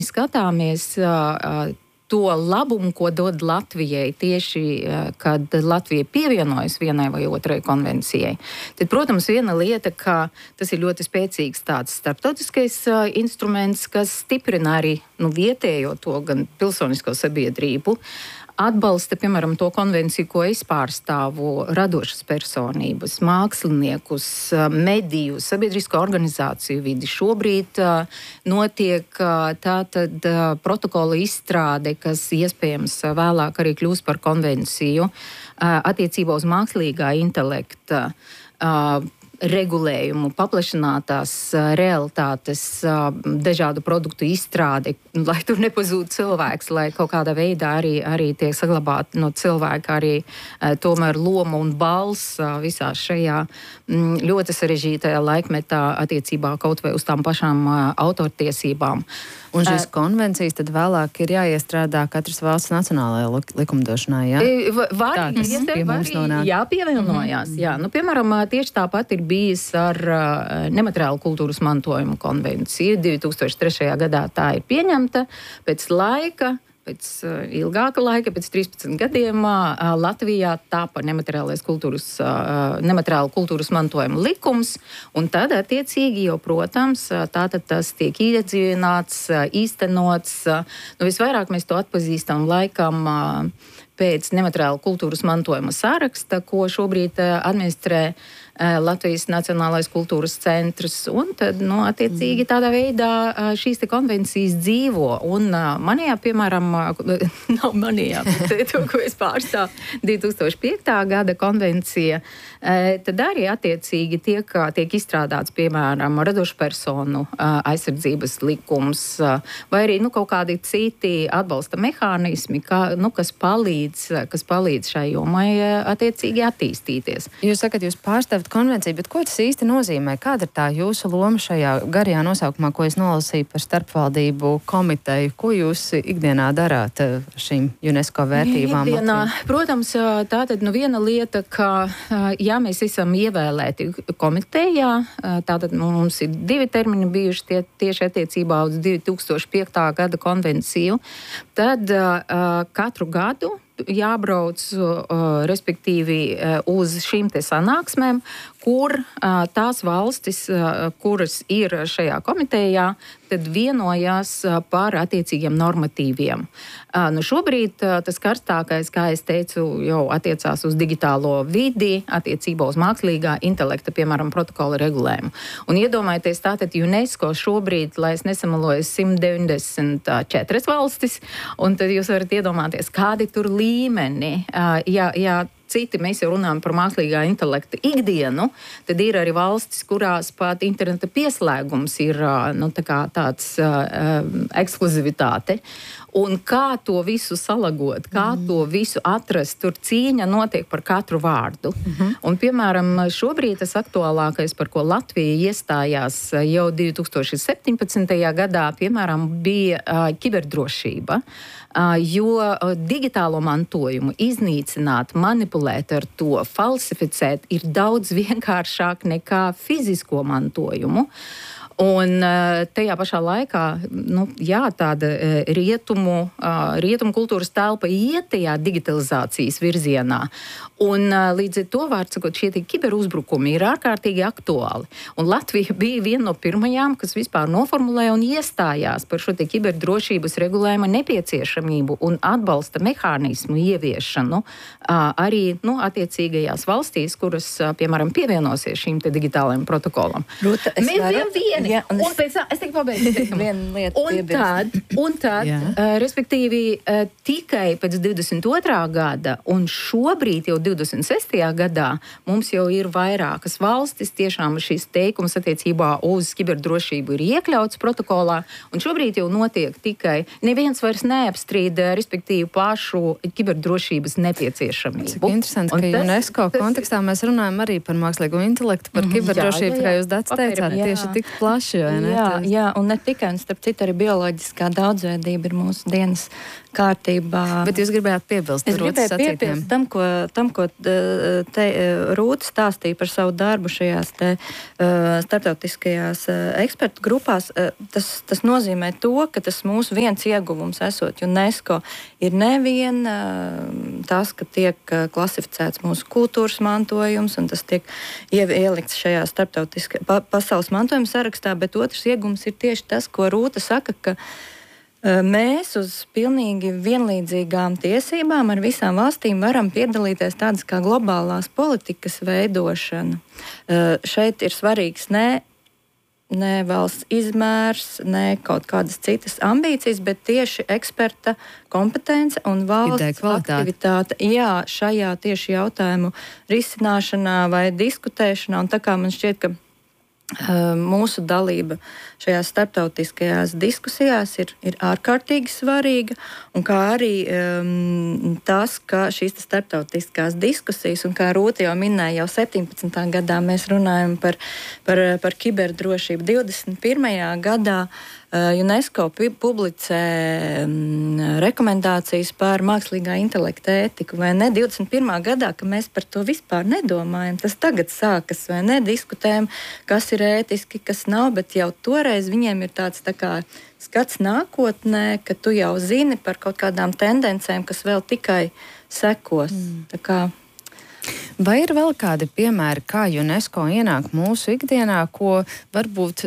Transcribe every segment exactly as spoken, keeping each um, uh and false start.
skatāmies uh, to labumu, ko dod Latvijai tieši, kad Latvija pievienojas vienai vai otrai konvencijai. Tad, protams, viena lieta, ka tas ir ļoti spēcīgs tāds starptautiskais uh, instruments, kas stiprina arī nu, vietējo to gan pilsonisko sabiedrību, atbalsta, piemēram, to konvenciju, ko es pārstāvu, radošas personības, māksliniekus, mediju, sabiedrisko organizāciju vidi. Šobrīd uh, notiek uh, tātad uh, protokola izstrāde, kas iespējams uh, vēlāk arī kļūs par konvenciju uh, attiecībā uz mākslīgā intelekta uh, regulējumu, paplašinātās uh, realitātes, uh, dažādu produktu izstrādi, lai tur nepazūd cilvēks, lai kaut kādā veidā arī, arī tiek saglabāta no cilvēka arī uh, tomēr loma un balss uh, visā šajā mm, ļoti sarežģītajā laikmetā attiecībā kaut vai uz tām pašām uh, autortiesībām. Un šīs konvencijas tad vēlāk ir jāiestrādā katras valsts nacionālajā likumdošanā, jā? Var, Tā, tas ja pie mums nonāk. Jā, pievienojās. Mm-hmm. Jā. Nu, piemēram, tieši tāpat ir bijis ar uh, nemateriālu kultūras mantojumu konvenciju. divi tūkstoši trešajā gadā tā ir pieņemta pēc laika. Pēc uh, ilgāka laika, pēc trīspadsmit gadiem, uh, Latvijā tāpa nemateriālais kultūras, uh, nemateriālu kultūras mantojuma likums, un tad, attiecīgi, jau, protams, tātad tas tiek iedzīvināts, uh, īstenots. Uh, nu, visvairāk mēs to atpazīstam laikam uh, pēc nemateriālu kultūras mantojuma saraksta, ko šobrīd uh, administrē Latvijas Nacionālais kultūras centrs, un tad, nu, attiecīgi tādā veidā šīs te konvencijas dzīvo. Un manijā, piemēram, nav manijā, bet to, ko es pārstāvu, divi tūkstoši piektā gada konvencija, tad arī attiecīgi tiek, tiek izstrādāts, piemēram, radošu personu aizsardzības likums, vai arī, nu, kaut kādi citi atbalsta mehānismi, kā, nu, kas palīdz, kas palīdz šai jomai attiecīgi attīstīties. Jūs sakat, jūs pārstāvat konvenciju, bet ko tas īsti nozīmē? Kāda ir tā jūsu loma šajā garajā nosaukumā, ko es nolasīju par starpvaldību komiteju? Ko jūs ikdienā darāt šīm UNESCO vērtībām? Ikdienā, protams, tātad nu viena lieta, ka jā, mēs esam ievēlēti komitejā, tātad nu, mums ir divi termiņi bijuši tie, tieši attiecībā uz divi tūkstoši piektā gada konvenciju, tad uh, katru gadu jābrauc, uh, respektīvi, uh, uz šīm te sanāksmēm, kur uh, tās valstis, uh, kuras ir šajā komitejā, tad vienojās uh, par attiecīgiem normatīviem. Uh, nu šobrīd uh, tas karstākais, kā es teicu, jau attiecās uz digitālo vidi, attiecībā uz mākslīgā intelekta, piemēram, protokola regulējumu. Un iedomājieties, tātad UNESCO šobrīd, lai es nesamaloju, simt deviņdesmit četras valstis, un tad jūs varat iedomāties, kādi tur līmeni, uh, ja, ja citi, mēs jau runājam par mākslīgā intelekta ikdienu, tad ir arī valstis, kurās pat interneta pieslēgums ir nu, tā kā tāds uh, ekskluzivitāte. Un kā to visu salagot, kā mm. to visu atrast, tur cīņa notiek par katru vārdu. Mm-hmm. Un, piemēram, šobrīd tas aktuālākais, par ko Latvija iestājās jau divi tūkstoši septiņpadsmitajā gadā, piemēram, bija uh, kiberdrošība. Uh, jo uh, digitālo mantojumu iznīcināt, manipulēt ar to, falsificēt ir daudz vienkāršāk nekā fizisko mantojumu. Un tajā pašā laikā, nu, jā, tāda rietumu, rietumu kultūras telpa iet tajā digitalizācijas virzienā. Un līdz ar to, vārds sakot, šie kiberuzbrukumi ir ārkārtīgi aktuāli. Un Latvija bija viena no pirmajām, kas vispār noformulēja un iestājās par šo te kiberdrošības regulējuma nepieciešamību un atbalsta mehānismu ieviešanu arī, nu, attiecīgajās valstīs, kuras, piemēram, pievienosies šīm te digitālajiem protokolam. Rūta, es Mēs varu... vieni. Jā, un un es... pēc tam, es teiktu pabeigšu. Viena lieta un tad, un tad uh, respektīvi, uh, tikai pēc divdesmit otrā gada un šobrīd jau divdesmit sestajā gadā mums jau ir vairākas valstis, tiešām šis teikums attiecībā uz kiberdrošību ir iekļauts protokolā, un šobrīd jau notiek tikai, neviens vairs neapstrīd, respektīvi, pašu kiberdrošības nepieciešamību. Cik interesanti, un ka tas, UNESCO tas, kontekstā mēs runājam arī par mākslīgo intelektu, par mm, kiberdrošību, jā, jā, kā jūs Dats teicāt, jā. tieši tik plaši, vai ne? Jā, Tas... jā, un ne tikai, un starp citu arī bioloģiskā daudzveidība ir mūsu dienas kārtībā. Bet jūs gribējāt piebilst Es gribēju piebilst tam, ko, tam, ko te, Rūta stāstīja par savu darbu šajās te, uh, starptautiskajās uh, ekspertu grupās. Uh, tas, tas nozīmē to, ka tas mūsu viens ieguvums esot UNESCO ir nevien uh, tas, ka tiek uh, klasificēts mūsu kultūras mantojums un tas tiek ielikts šajā starptautiskajā pa, pasaules mantojuma sarakstā, bet otrs iegums ir tieši tas, ko Rūta saka, ka mēs uz pilnīgi vienlīdzīgām tiesībām ar visām valstīm varam piedalīties tādas kā globālās politikas veidošana. Šeit ir svarīgs ne, ne valsts izmērs, ne kaut kādas citas ambīcijas, bet tieši eksperta kompetence un valsts aktivitāte. Jā, šajā tieši jautājumu risināšanā vai diskutēšanā. Un tā kā man šķiet, ka mūsu dalība šajās starptautiskajās diskusijās ir, ir ārkārtīgi svarīga, un kā arī um, tas, ka šīs starptautiskās diskusijas, un kā Rūta jau minēja, jau septiņpadsmitā gadā mēs runājam par, par, par kiberdrošību. divdesmit pirmajā gadā uh, UNESCO publicē um, rekomendācijas par mākslīgā intelekta ētiku, vai ne? divdesmit pirmā gadā, ka mēs par to vispār nedomājam, tas tagad sākas, vai ne? Diskutējam, kas ir ētiski, kas nav, bet jau toreiz viņiem ir tāds tā kā skats nākotnē, ka tu jau zini par kaut kādām tendencēm, kas vēl tikai sekos. Mm. Tā kā vai ir vēl kādi piemēri, kā UNESCO ienāk mūsu ikdienā, ko varbūt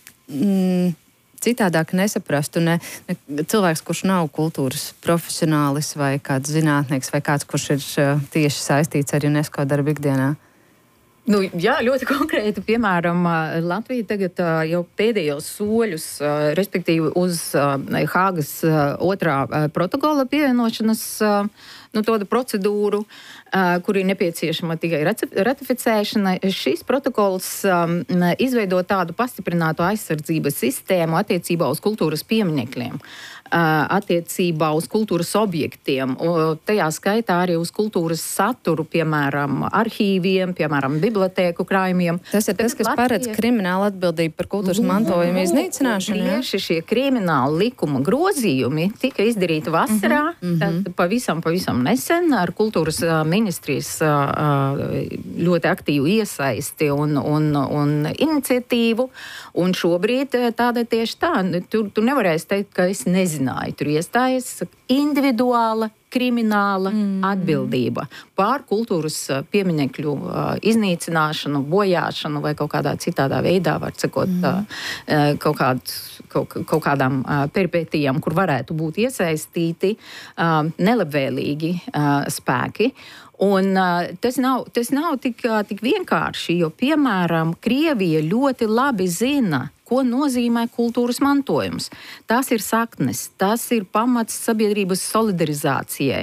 mm, citādāk nesaprastu ne, ne cilvēks, kurš nav kultūras profesionālis vai kāds zinātnieks vai kāds, kurš ir uh, tieši saistīts ar UNESCO darbu ikdienā? Nu, jā, ļoti konkrēti. Piemēram, Latvija tagad uh, jau pēdējos soļus, uh, respektīvi uz uh, Hāgas uh, otrā uh, protokola pievienošanas uh, nu, tādu procedūru, uh, kur ir nepieciešama tikai ratificēšana. Šis protokols um, izveido tādu pastiprinātu aizsardzības sistēmu attiecībā uz kultūras pieminekļiem, uh, attiecībā uz kultūras objektiem, uh, tajā skaitā arī uz kultūras saturu, piemēram, arhīviem, piemēram, bibliotēku krājumiem. Tas ir tas, kas Latvija paredz kriminālu atbildību par kultūras mantojumu iznīcināšanu. Tieši šie krimināla likuma grozījumi tika izdarīti vasarā, mm -hmm. tad pavisam, pavisam nesen ar kultūras ministrijas ļoti aktīvu iesaisti un, un, un iniciatīvu. Un šobrīd tāda tieši tā. Tu, tu nevarēsi teikt, ka es nezināju. Tur iestājas individuāla krimināla mm. atbildība pār kultūras pieminekļu uh, iznīcināšanu, bojāšanu vai kaut kādā citādā veidā, var sakot, mm. uh, kaut, kād, kaut, kaut kādām uh, peripētijām, kur varētu būt iesaistīti uh, nelabvēlīgi uh, spēki. Un, uh, tas nav, tas nav tik, uh, tik vienkārši, jo, piemēram, Krievija ļoti labi zina, ko nozīmē kultūras mantojums. Tas ir saknes, tas ir pamats sabiedrības solidarizācijai.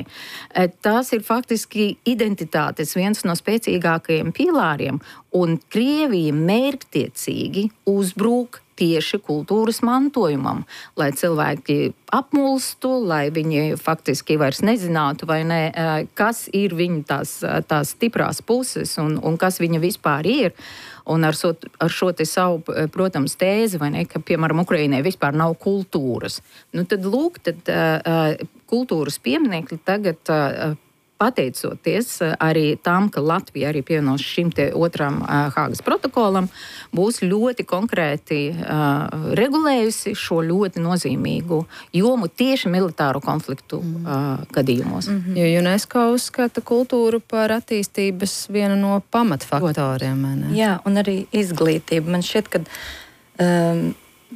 Tas ir faktiski identitātes viens no spēcīgākajiem pīlāriem, un Krievija mērķtiecīgi uzbrūk tieši kultūras mantojumam, lai cilvēki apmulstu, lai viņi faktiski vairs nezinātu, vai ne, kas ir viņu tās, tās stiprās puses un, un kas viņa vispār ir. Un ar, so, ar šo te savu, protams, tēzi, vai ne, ka, piemēram, Ukrainai vispār nav kultūras. Nu, tad, lūk, tad uh, kultūras pieminekļi tagad, uh, pateicoties arī tam, ka Latvija arī pievienos šim te otram uh, Hāgas protokolam, būs ļoti konkrēti uh, regulējusi šo ļoti nozīmīgu jomu tieši militāru konfliktu uh, gadījumos. Mm -hmm. Jo UNESCO uzskata kultūru par attīstības vienu no pamatfaktoriem. Ne? Jā, un arī izglītība. Man šķiet, ka um,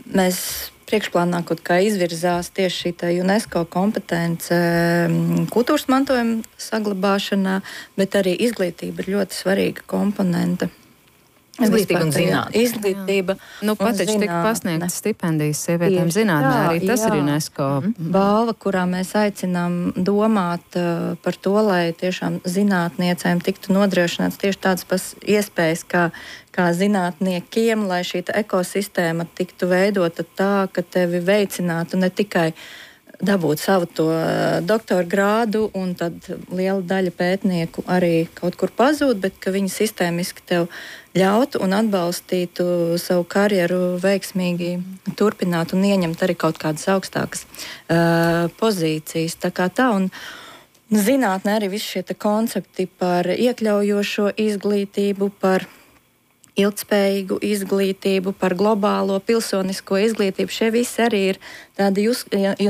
mēs priekšplānā kaut kā izvirzās tieši šī UNESCO kompetence kultūras mantojuma saglabāšanā, bet arī izglītība ir ļoti svarīga komponente. Izglītība un zinātne. Izglītība. Nu, pat taču tika pasniegtas stipendijas sievietēm zinātnē, arī tas jā. ir UNESCO. Mm-hmm. Balva, kurā mēs aicinām domāt uh, par to, lai tiešām zinātniecēm tiktu nodrošināts tieši tādas pas iespējas, kā, kā zinātniekiem, lai šī ekosistēma tiktu veidota tā, ka tevi veicinātu ne tikai dabūt savu to doktora grādu, un tad liela daļa pētnieku arī kaut kur pazūd, bet ka viņi sistēmiski tev ļautu un atbalstītu savu karjeru veiksmīgi turpināt un ieņemt arī kaut kādas augstākas uh, pozīcijas. Tā kā tā, un zinātnē arī visi šie koncepti par iekļaujošo izglītību, par ilgtspējīgu izglītību, par globālo pilsonisko izglītību. Šie visi arī ir tādi